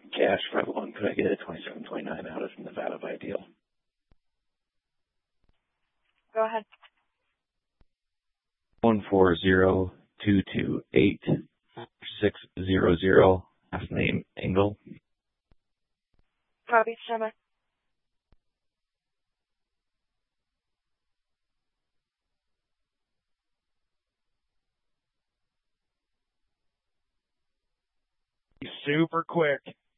Cash for the one. Could I get a 2729 out of Nevada by deal? Go ahead. 140228 last name Engel. Copy, stand by. Super quick.